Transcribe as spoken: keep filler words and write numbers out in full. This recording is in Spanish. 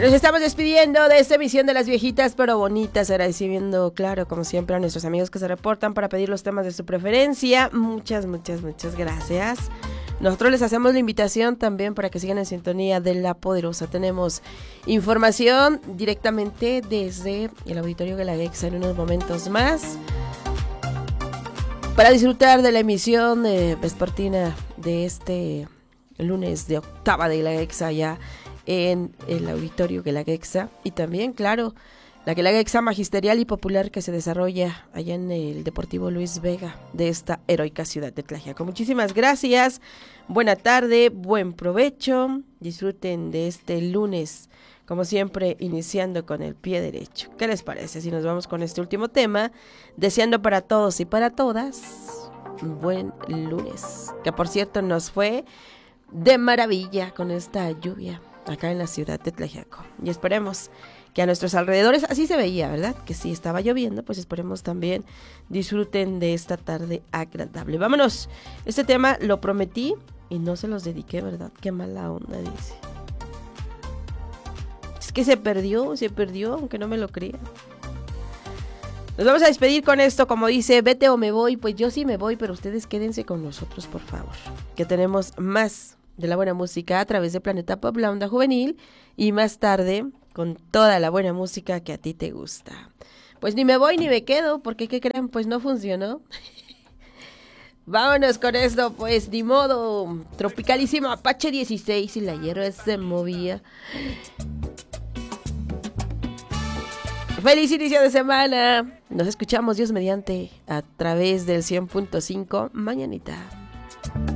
Nos estamos despidiendo de esta emisión de Las Viejitas pero Bonitas, agradeciendo, claro, como siempre, a nuestros amigos que se reportan para pedir los temas de su preferencia. Muchas, muchas, muchas gracias. Nosotros les hacemos la invitación también para que sigan en sintonía de La Poderosa. Tenemos información directamente desde el auditorio Guelaguetza en unos momentos más, para disfrutar de la emisión eh, vespertina de este lunes de octava de Guelaguetza ya en el auditorio Guelaguetza, y también, claro, la Guelaguetza magisterial y popular que se desarrolla allá en el Deportivo Luis Vega de esta heroica ciudad de Tlaxiaco. Muchísimas gracias, buena tarde, buen provecho, disfruten de este lunes, como siempre, iniciando con el pie derecho. ¿Qué les parece si nos vamos con este último tema? Deseando para todos y para todas un buen lunes, que por cierto nos fue de maravilla con esta lluvia acá en la ciudad de Tlaxiaco, y esperemos que a nuestros alrededores, así se veía, ¿verdad? Que si estaba lloviendo, pues esperemos también disfruten de esta tarde agradable. Vámonos, este tema lo prometí y no se los dediqué, ¿verdad? Qué mala onda, dice. Es que se perdió, se perdió, aunque no me lo crean. Nos vamos a despedir con esto, como dice, vete o me voy. Pues yo sí me voy, pero ustedes quédense con nosotros, por favor, que tenemos más de la buena música a través de Planeta Pop, la onda juvenil, y más tarde con toda la buena música que a ti te gusta. Pues ni me voy ni me quedo, porque ¿qué creen? Pues no funcionó. Vámonos con esto, pues ni modo. Tropicalísimo Apache dieciséis y la hierba se movía. Feliz inicio de semana. Nos escuchamos, Dios mediante, a través del cien punto cinco mañanita.